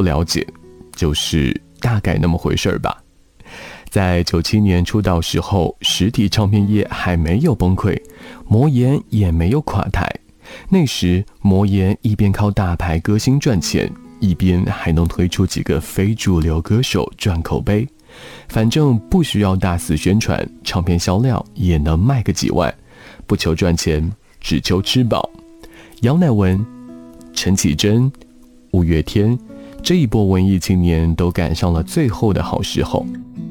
了解，就是大概那么回事吧。在97年出道时候，实体唱片业还没有崩溃，魔岩也没有垮台。那时魔岩一边靠大牌歌星赚钱，一边还能推出几个非主流歌手赚口碑，反正不需要大肆宣传，唱片销量也能卖个几万，不求赚钱，只求吃饱。杨乃文、陈绮贞、五月天这一波文艺青年都赶上了最后的好时候。